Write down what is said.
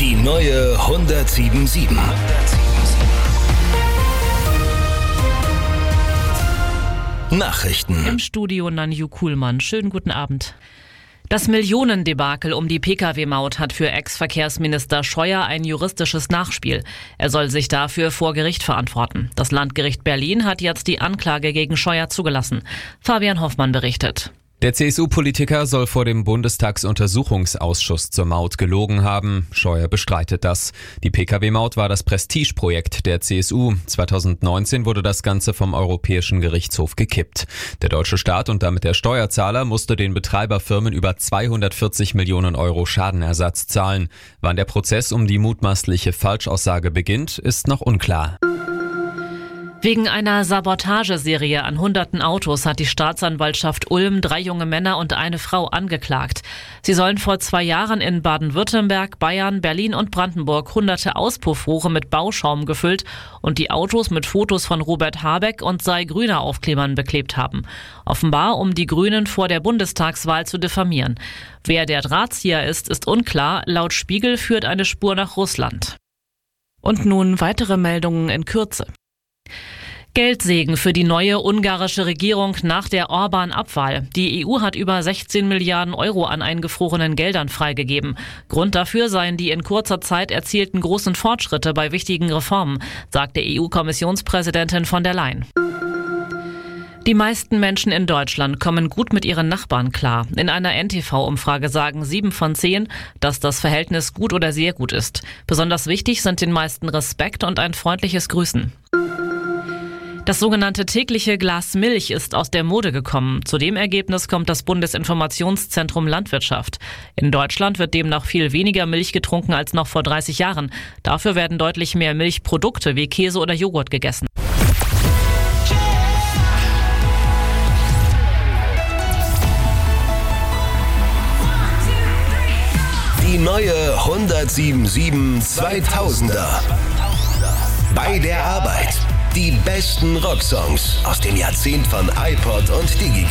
Die neue 107.7. Nachrichten. Im Studio Nanju Kuhlmann. Schönen guten Abend. Das Millionendebakel um die Pkw-Maut hat für Ex-Verkehrsminister Scheuer ein juristisches Nachspiel. Er soll sich dafür vor Gericht verantworten. Das Landgericht Berlin hat jetzt die Anklage gegen Scheuer zugelassen. Fabian Hoffmann berichtet. Der CSU-Politiker soll vor dem Bundestagsuntersuchungsausschuss zur Maut gelogen haben. Scheuer bestreitet das. Die Pkw-Maut war das Prestigeprojekt der CSU. 2019 wurde das Ganze vom Europäischen Gerichtshof gekippt. Der deutsche Staat und damit der Steuerzahler musste den Betreiberfirmen über 240 Millionen Euro Schadenersatz zahlen. Wann der Prozess um die mutmaßliche Falschaussage beginnt, ist noch unklar. Wegen einer Sabotageserie an hunderten Autos hat die Staatsanwaltschaft Ulm 3 junge Männer und eine Frau angeklagt. Sie sollen vor 2 Jahren in Baden-Württemberg, Bayern, Berlin und Brandenburg hunderte Auspuffrohre mit Bauschaum gefüllt und die Autos mit Fotos von Robert Habeck und Sei-Grüner-Aufklebern beklebt haben. Offenbar, um die Grünen vor der Bundestagswahl zu diffamieren. Wer der Drahtzieher ist unklar. Laut Spiegel führt eine Spur nach Russland. Und nun weitere Meldungen in Kürze. Geldsegen für die neue ungarische Regierung nach der Orban-Abwahl. Die EU hat über 16 Milliarden Euro an eingefrorenen Geldern freigegeben. Grund dafür seien die in kurzer Zeit erzielten großen Fortschritte bei wichtigen Reformen, sagte EU-Kommissionspräsidentin von der Leyen. Die meisten Menschen in Deutschland kommen gut mit ihren Nachbarn klar. In einer NTV-Umfrage sagen 7 von 10, dass das Verhältnis gut oder sehr gut ist. Besonders wichtig sind den meisten Respekt und ein freundliches Grüßen. Das sogenannte tägliche Glas Milch ist aus der Mode gekommen. Zu dem Ergebnis kommt das Bundesinformationszentrum Landwirtschaft. In Deutschland wird demnach viel weniger Milch getrunken als noch vor 30 Jahren. Dafür werden deutlich mehr Milchprodukte wie Käse oder Joghurt gegessen. Die neue 107.7 2000er. Bei der Arbeit. Die besten Rocksongs aus dem Jahrzehnt von iPod und Digi.